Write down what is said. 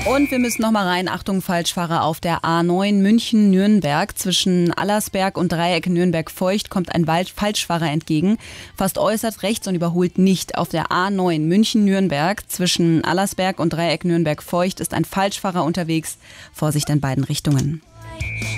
Und wir müssen noch mal rein. Achtung, Falschfahrer auf der A9 München-Nürnberg. Zwischen Allersberg und Dreieck Nürnberg-Feucht kommt ein Falschfahrer entgegen. Fast äußerst rechts und überholt nicht. Auf der A9 München-Nürnberg zwischen Allersberg und Dreieck Nürnberg-Feucht ist ein Falschfahrer unterwegs. Vorsicht in beiden Richtungen.